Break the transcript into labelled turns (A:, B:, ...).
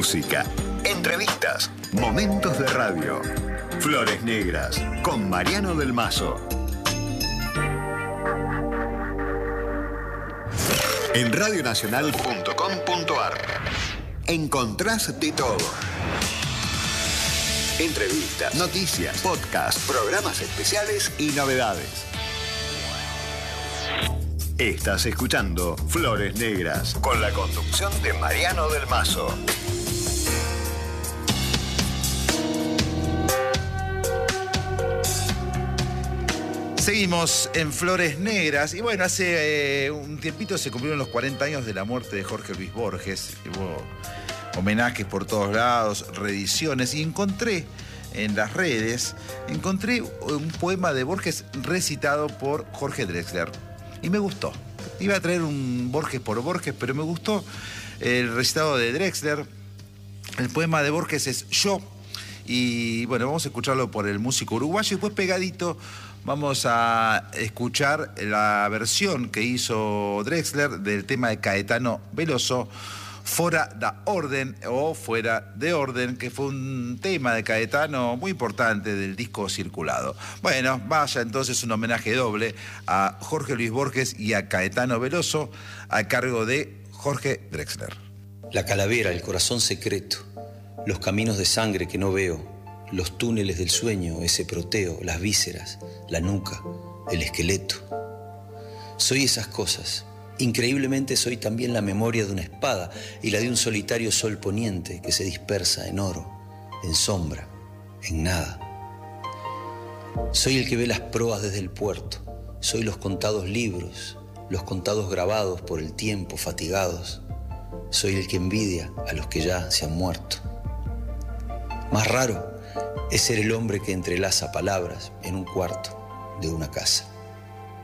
A: música, entrevistas, momentos de radio. Flores Negras con Mariano del Mazo. En radionacional.com.ar encontrás de todo. Entrevistas, noticias, podcasts, programas especiales y novedades. Estás escuchando Flores Negras con la conducción de Mariano del Mazo.
B: Seguimos en Flores Negras y bueno, hace un tiempito se cumplieron los 40 años de la muerte de Jorge Luis Borges. Hubo homenajes por todos lados, reediciones, y encontré en las redes, un poema de Borges recitado por Jorge Drexler y me gustó. Iba a traer un Borges por Borges, pero me gustó el recitado de Drexler. El poema de Borges es Yo, y bueno, vamos a escucharlo por el músico uruguayo y después pegadito vamos a escuchar la versión que hizo Drexler del tema de Caetano Veloso, Fora da Orden o Fuera de Orden, que fue un tema de Caetano muy importante del disco Circulado. Bueno, vaya entonces un homenaje doble a Jorge Luis Borges y a Caetano Veloso a cargo de Jorge Drexler.
C: La calavera, el corazón secreto, los caminos de sangre que no veo, los túneles del sueño, ese proteo, las vísceras, la nuca, el esqueleto. Soy esas cosas. Increíblemente soy también la memoria de una espada y la de un solitario sol poniente que se dispersa en oro, en sombra, en nada. Soy el que ve las proas desde el puerto. Soy los contados libros, los contados grabados por el tiempo, fatigados. Soy el que envidia a los que ya se han muerto. Más raro es ser el hombre que entrelaza palabras en un cuarto de una casa.